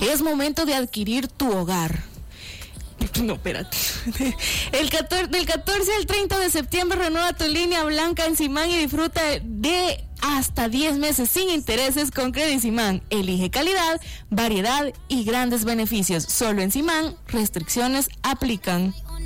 Es momento de adquirir tu hogar. No, espérate. Del 14 al 30 de septiembre renueva tu línea blanca en Simán y disfruta de hasta 10 meses sin intereses con Credit Simán. Elige calidad, variedad y grandes beneficios. Solo en Simán, restricciones aplican.